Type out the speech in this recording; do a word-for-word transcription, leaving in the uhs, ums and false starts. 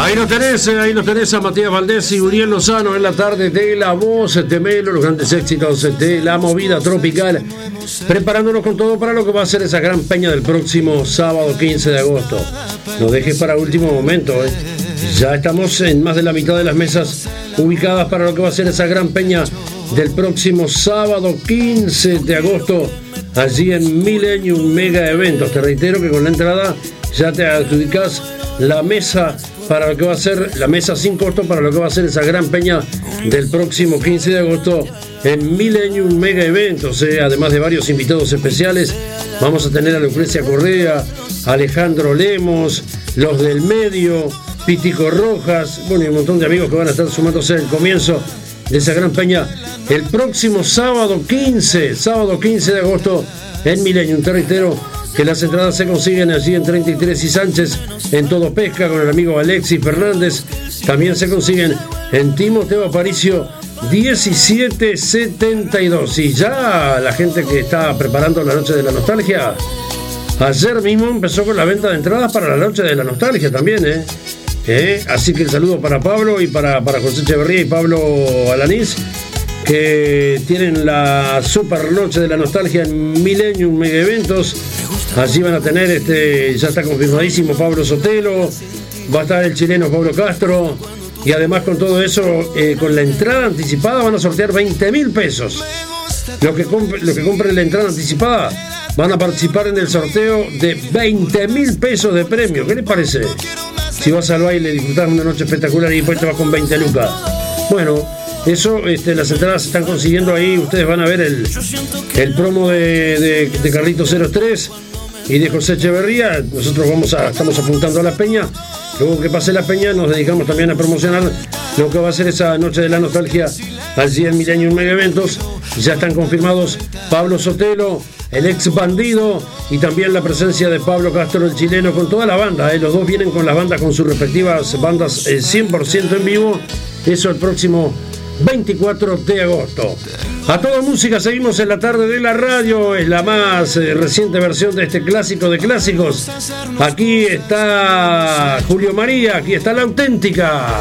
Ahí lo tenés, ahí lo tenés a Matías Valdés y Uriel Lozano en la tarde de La Voz de Melo, los grandes éxitos de la movida tropical, preparándonos con todo para lo que va a ser esa gran peña del próximo sábado quince de agosto. No dejes para último momento, ¿eh? Ya estamos en más de la mitad de las mesas ubicadas para lo que va a ser esa gran peña del próximo sábado quince de agosto, allí en Millennium Mega Eventos. Te reitero que con la entrada ya te adjudicas la mesa para lo que va a ser la mesa sin costo para lo que va a ser esa gran peña del próximo quince de agosto en Millennium Mega Eventos, eh, además de varios invitados especiales. Vamos a tener a Lucrecia Correa, Alejandro Lemos, los del medio, Pitico Rojas, bueno, y un montón de amigos que van a estar sumándose al comienzo de esa gran peña el próximo sábado quince, sábado quince de agosto en Millennium. Te reitero que las entradas se consiguen allí en treinta y tres y Sánchez, en Todo Pesca, con el amigo Alexis Fernández. También se consiguen en Timoteo Aparicio diecisiete setenta y dos. Y ya la gente que está preparando la Noche de la Nostalgia, ayer mismo empezó con la venta de entradas para la Noche de la Nostalgia también, ¿eh? ¿Eh? Así que el saludo para Pablo y para, para José Echeverría y Pablo Alanís, que tienen la super Noche de la Nostalgia en Millennium Mega Eventos. Allí van a tener, este, ya está confirmadísimo, Pablo Sotelo, va a estar el chileno Pablo Castro, y además con todo eso, eh, con la entrada anticipada van a sortear veinte mil pesos. Los que, comp- los que compren la entrada anticipada van a participar en el sorteo de veinte mil pesos de premio. ¿Qué les parece? Si vas al baile, disfrutás una noche espectacular y después te vas con veinte lucas. Bueno, eso, este, las entradas se están consiguiendo ahí. Ustedes van a ver el, el promo de, de, de Carlitos cero tres y de José Echeverría. Nosotros vamos a, estamos apuntando a la peña. Luego que pase la peña nos dedicamos también a promocionar lo que va a ser esa Noche de la Nostalgia allí en Millennium Mega Eventos. Ya están confirmados Pablo Sotelo, el ex Bandido, y también la presencia de Pablo Castro, el chileno, con toda la banda, ¿eh? Los dos vienen con las bandas, con sus respectivas bandas, eh, cien por ciento en vivo. Eso el próximo veinticuatro de agosto. A toda música, seguimos en la tarde de la radio. Es la más eh, reciente versión de este clásico de clásicos. Aquí está Julio María, aquí está La Auténtica.